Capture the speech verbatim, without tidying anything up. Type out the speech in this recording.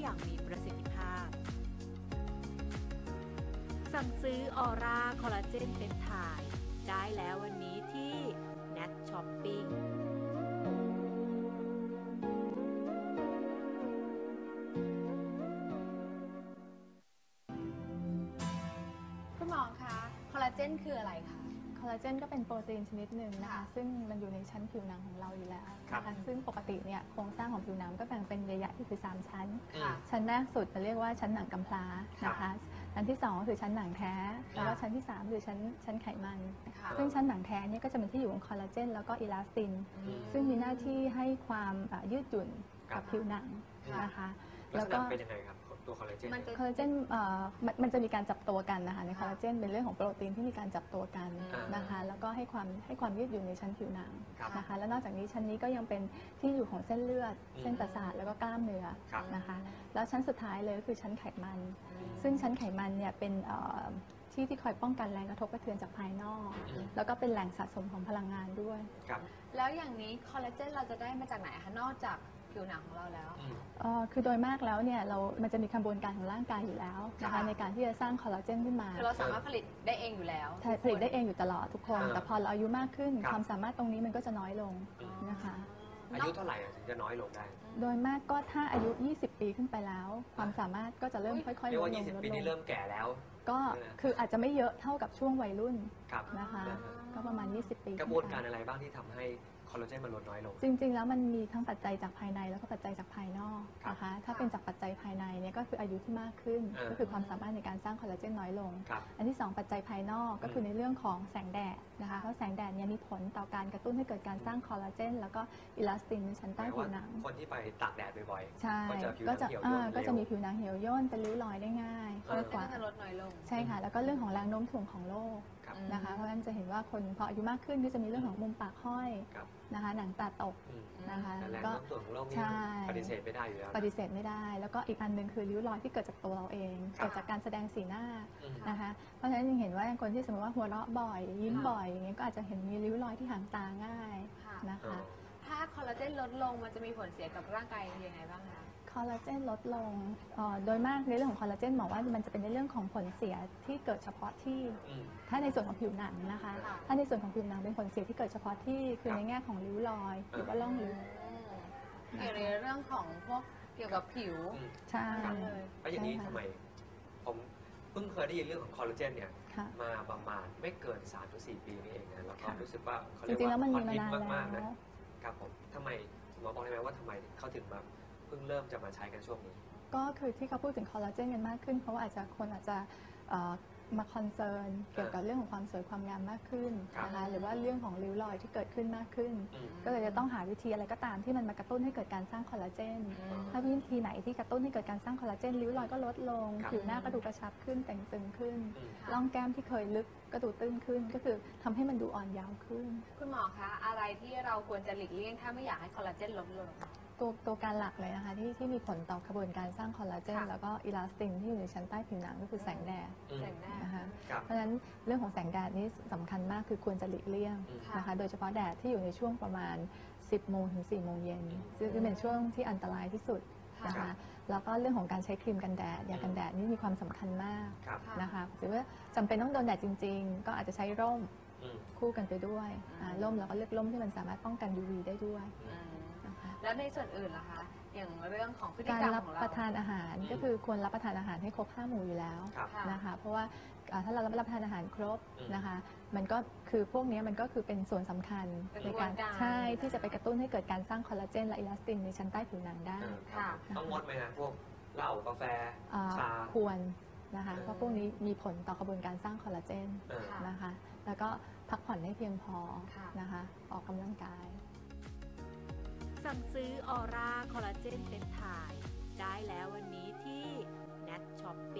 อย่างมีประสิทธิภาพสั่งซื้อออร่าคอลลาเจนเปปไทด์ได้แล้ววันนี้ที่ แนท ช้อปปิ้งคุณหมอคะคอลลาเจนคืออะไรคะคอลลาเจนก็เป็นโปรตีนชนิดหนึ่งนะคะซึ่งมันอยู่ในชั้นผิวหนังของเราอยู่แล้วนะคะซึ่งปกติเนี่ยโครงสร้างของผิวหนังก็แบ่งเป็นใหญ่ๆที่คือสามชั้นชั้นแรกสุดจะเรียกว่าชั้นหนังกำพร้านะคะชั้นที่สองก็คือชั้นหนังแท้แล้วก็ชั้นที่สามคือชั้นชั้นไขมันซึ่งชั้นหนังแท้เนี่ยก็จะเป็นที่อยู่ของคอลลาเจนแล้วก็อิลาสตินซึ่งมีหน้าที่ให้ความยืดหยุ่นกับผิวหนังนะคะแล้วก็เป็นยังไงครับตัวคอลลาเจนคอลลาเจนมันจะมีการจับตัวกันนะคะในคอลลาเจนเป็นเรื่องของโปรตีนที่มีการจับตัวกันนะคะแล้วก็ให้ความให้ความยืดหยุ่นในชั้นผิวหนังนะคะแล้วนอกจากนี้ชั้นนี้ก็ยังเป็นที่อยู่ของเส้นเลือดเส้นประสาทแล้วก็กล้ามเนื้อนะคะแล้วชั้นสุดท้ายเลยคือชั้นไขมันซึ่งชั้นไขมันเนี่ยเป็นที่ที่คอยป้องกันแรงกระทบกระเทือนจากภายนอกแล้วก็เป็นแหล่งสะสมของพลังงานด้วยแล้วอย่างนี้คอลลาเจนเราจะได้มาจากไหนคะนอกจากผิวหนังของเราแล้วคือโดยมากแล้วเนี่ยเรา มันจะมีกระบวนการของร่างกายอยู่แล้วนะคะในการที่จะสร้างคอลลาเจนขึ้นมาคือเราสามารถผลิตได้เองอยู่แล้วผลิตได้เองอยู่ตลอดทุกคนแต่พอเราอายุมากขึ้นความสามารถตรงนี้มันก็จะน้อยลงนะคะอายุเท่าไหร่ถึงจะน้อยลงได้โดยมากก็ถ้าอายุยี่สิบปีขึ้นไปแล้วความสามารถก็จะเริ่มค่อยๆลดลงเรียกว่ายี่สิบปีนี้เริ่มแก่แล้วก็คืออาจจะไม่เยอะเท่ากับช่วงวัยรุ่นนะคะก็ประมาณยี่สิบปีกระบวนการอะไรบ้างที่ทำให้คอลลาเจนมันลดน้อยลงจริงๆแล้วมันมีทั้งปัจจัยจากภายในแล้วก็ปัจจัยจากภายนอกนะคะถ้าเป็นจากปัจจัยภายในเนี่ยก็คืออายุที่มากขึ้นก็คือความสามารถในการสร้างคอลลาเจนน้อยลงอันที่สองปัจจัยภายนอกก็คือในเรื่องของแสงแดดนะคะเพราะแสงแดดเนี่ยมีผลต่อการกระตุ้นให้เกิดการสร้างคอลลาเจนแล้วก็อิลาสตินในชั้นใต้ผิวหนังคนที่ไปตากแดดบ่อยๆใช่ก็จะก็จะมีผิวหนังเหี่ยวย่นเป็นริ้วรอยได้ง่ายก็จะลดน้อยลงใช่ค่ะแล้วก็เรื่องของแรงโน้มถ่วงของโลกนะคะเพราะฉะนั้นจะเห็นว่าคนพออายุมากขึ้นก็จะมีเรื่องของมุมปากห้อยนะคะหนังตาตกนะคะก็ใช่ปฏิเสธไม่ได้อยู่แล้วปฏิเสธไม่ได้แล้วก็อีกอันหนึ่งคือริ้วรอยที่เกิดจากตัวเราเองเกิดจากการแสดงสีหน้านะคะเพราะฉะนั้นยังเห็นว่าคนที่สมมติว่าหัวเราะบ่อยยิ้มบ่อยอย่างเงี้ยก็อาจจะเห็นมีริ้วรอยที่หางตาง่ายนะคะถ้าคอลลาเจนลดลงมันจะมีผลเสียกับร่างกายยังไงบ้างคะคอลลาเจนลดลงโดยมากในเรื่องของคอลลาเจนบอกว่ามันจะเป็นในเรื่องของผลเสียที่เกิดเฉพาะที่ถ้าในส่วนของผิวหนังนะคะถ้าในส่วนของผิวหนังเป็นผลเสียที่เกิดเฉพาะที่คือในแง่ของริ้วรอยหรือว่าร่องริ้วเกี่ยวในเรื่องของพวกเกี่ยวกับผิวใช่แล้วอย่างนี้ทำไมผมเพิ่งเคยได้ยินเรื่องของคอลลาเจนเนี่ยมาประมาณไม่เกิน สามถึงสี่ ปีนี่เองนะแล้วก็รู้สึกว่าเขาเรียกว่าฮอตฮิตมากๆนะครับผมทำไมหมอบอกได้ไหมว่าทำไมเขาถึงแบบเพิ่งเริ่มจะมาใช้กันช่วงนี้ก็คือที่เขาพูดถึงคอลลาเจนกันมากขึ้นเพราะว่าอาจจะคนอาจจะมาคอนเซิร์นเกี่ยวกับเรื่องของความสวยความงามมากขึ้นนะคะหรือว่าเรื่องของริ้วรอยที่เกิดขึ้นมากขึ้นก็เลยจะต้องหาวิธีอะไรก็ตามที่มันมากระตุ้นให้เกิดการสร้างคอลลาเจนถ้าวิธีไหนที่กระตุ้นให้เกิดการสร้างคอลลาเจนริ้วรอยก็ลดลงผิวหน้าก็ดูกระชับขึ้นแต่งตึงขึ้นร่องแก้มที่เคยลึกก็ดูตื้นขึ้นก็คือทำให้มันดูอ่อนเยาว์ขึ้นคุณหมอคะอะไรที่เราควรจะหลีกเลี่ยงถ้าไม่อยากให้คอลลาเจนลดลงตัวตัวการหลักเลยนะคะที่ที่มีผลต่อกระบวนการสร้างคอลลาเจนแล้วก็อิลาสตินที่อยู่ในชั้นใต้ผิวหนังก็คือแสงแดดนะคะเพราะฉะนั้นเรื่องของแสงแดดนี้สำคัญมากคือควรจะหลีกเลี่ยงนะคะโดยเฉพาะแดดที่อยู่ในช่วงประมาณ สิบโมงถึงสี่โมงเย็นซึ่งเป็นช่วงที่อันตรายที่สุดนะคะแล้วก็เรื่องของการใช้ครีมกันแดดยากันแดดนี่มีความสำคัญมากนะคะหรือว่าจำเป็นต้องโดนแดดจริงๆก็อาจจะใช้ร่มคู่กันไปด้วยร่มแล้วก็เลือกร่มที่มันสามารถป้องกัน ยู วี ได้ด้วยแล้วในส่วนอื่นล่ะคะอย่างเรื่องของพฤติกรรมของเราการรับประทานอาหารก็คือควรรับประทานอาหารให้ครบห้าหมู่อยู่แล้วนะคะเพราะว่าถ้าเรารับประทานอาหารครบนะคะมันก็คือพวกนี้มันก็คือเป็นส่วนสำคัญในการใช่ที่จะไปกระตุ้นให้เกิดการสร้างคอลลาเจนและอิลาสตินในชั้นใต้ผิวหนังได้ต้องงดไหมนะพวกเหล้ากาแฟชาควรนะคะเพราะพวกนี้มีผลต่อกระบวนการสร้างคอลลาเจนนะคะแล้วก็พักผ่อนให้เพียงพอนะคะออกกำลังกายสั่งซื้อออร่าคอลลาเจนเปปไทด์ได้แล้ววันนี้ที่ แนท ช้อปปิ้ง